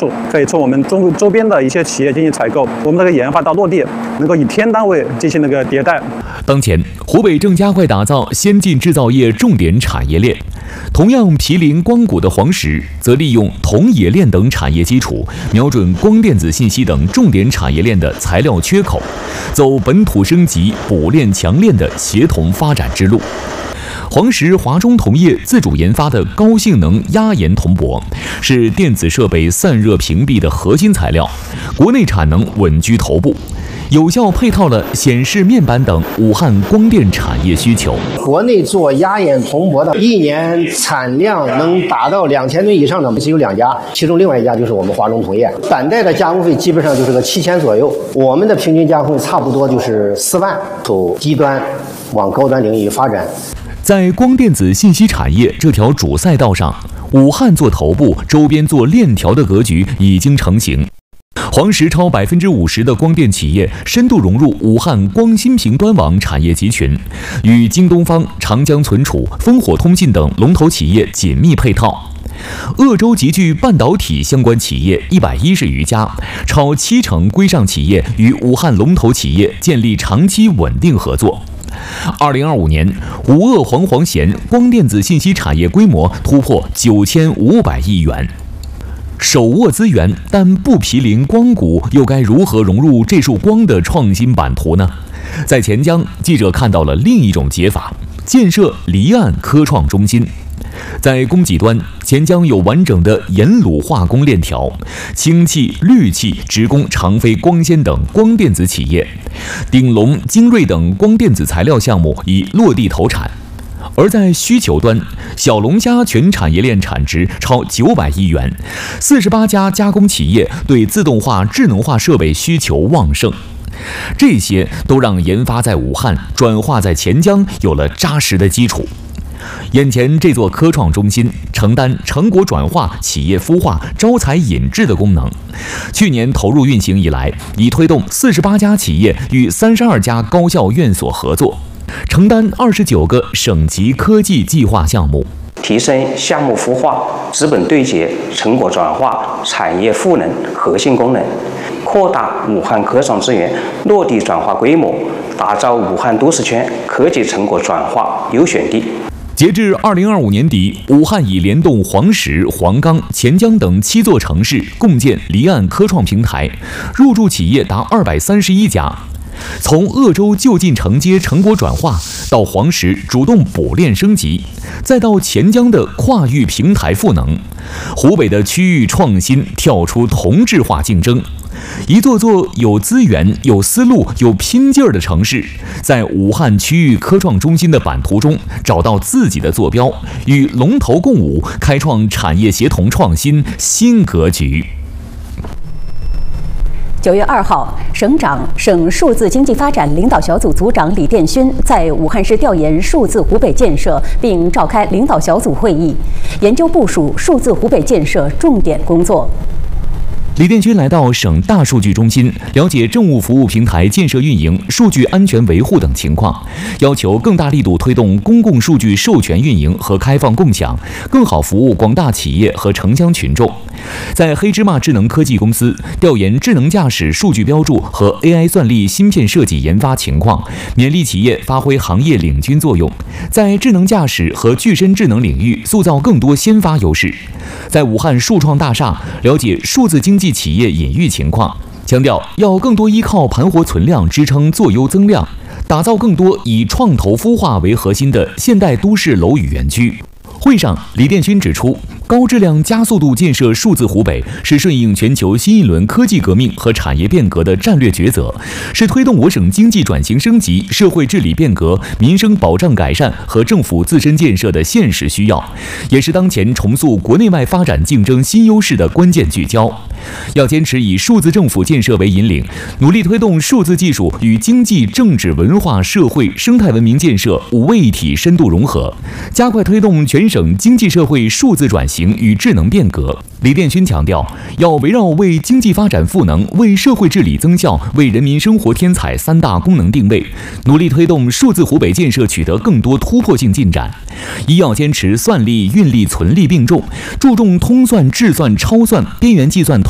术，可以从我们周边的一些企业进行采购。我们这个研发到落地，能够以天单位进行那个迭代。 当前，湖北正加快打造先进制造业重点产业链。同样毗邻光谷的黄石，则利用铜冶炼等产业基础，瞄准光电子信息等重点产业链的材料缺口，走本土升级、补炼强炼的协同发展之路。黄石华中铜业自主研发的高性能压延铜箔，是电子设备散热屏蔽的核心材料，国内产能稳居头部，有效配套了显示面板等武汉光电产业需求。 国内做压延铜箔的，一年产量能达到2000吨以上的只有2家，其中另外一家就是我们华中铜业。板带的加工费基本上就是个7000左右，我们的平均加工差不多就是4万，从低端往高端领域发展。 在光电子信息产业这条主赛道上，武汉做头部，周边做链条的格局已经成型。黄石超50%的光电企业深度融入武汉光芯屏端网产业集群，与京东方、长江存储、烽火通信等龙头企业紧密配套。鄂州集聚半导体相关企业110余家，超70%规上企业与武汉龙头企业建立长期稳定合作。2025年，武鄂黄黄咸光电子信息产业规模突破9500亿元。手握资源但不毗邻光谷，又该如何融入这束光的创新版图呢？在钱江，记者看到了另一种解法：建设离岸科创中心。在供给端，钱江有完整的盐卤化工链条，氢气、氯气直供长飞光纤等光电子企业，鼎龙、精锐等光电子材料项目已落地投产。而在需求端，小龙虾全产业链产值超900亿元，48家加工企业对自动化、智能化设备需求旺盛。这些都让研发在武汉转化在钱江有了扎实的基础。眼前这座科创中心承担成果转化、企业孵化、招才引智的功能。去年投入运行以来，已推动48家企业与32家高校院所合作，承担29个省级科技计划项目， 提升项目孵化、资本对接、成果转化、产业赋能核心功能，扩大武汉科创资源落地转化规模，打造武汉都市圈科技成果转化优选地。 截至2025年底，武汉已联动黄石、黄冈、钱江等7座城市，共建离岸科创平台，入驻企业达231家。从鄂州就近承接成果转化，到黄石主动补炼升级，再到钱江的跨域平台赋能，湖北的区域创新跳出同质化竞争。一座座有资源、有思路、有拼劲儿的城市，在武汉区域科创中心的版图中找到自己的坐标，与龙头共舞，开创产业协同创新新格局。 9月2号，省长、省数字经济发展领导小组组长李殿勋在武汉市调研数字湖北建设，并召开领导小组会议，研究部署数字湖北建设重点工作。 李殿勋来到省大数据中心，了解政务服务平台建设运营、数据安全维护等情况，要求更大力度推动公共数据授权运营和开放共享，更好服务广大企业和城乡群众。在黑芝麻智能科技公司调研智能驾驶数据标注和 AI 算力芯片设计研发情况，勉励企业发挥行业领军作用，在智能驾驶和具身智能领域塑造更多先发优势。在武汉数创大厦了解数字经济企业隐喻情况，强调要更多依靠盘活存量支撑做优增量，打造更多以创投孵化为核心的现代都市楼宇园区。会上，李殿勋指出，高质量加速度建设数字湖北是顺应全球新一轮科技革命和产业变革的战略抉择，是推动我省经济转型升级、社会治理变革、民生保障改善和政府自身建设的现实需要，也是当前重塑国内外发展竞争新优势的关键聚焦。要坚持以数字政府建设为引领，努力推动数字技术与经济、政治、文化、社会、生态文明建设五位一体深度融合，加快推动全省经济社会数字转型与智能变革。李殿勋强调，要围绕为经济发展赋能、为社会治理增效、为人民生活添彩三大功能定位，努力推动数字湖北建设取得更多突破性进展。一要坚持算力、运力、存力并重，注重通算、智算、超算、边缘计算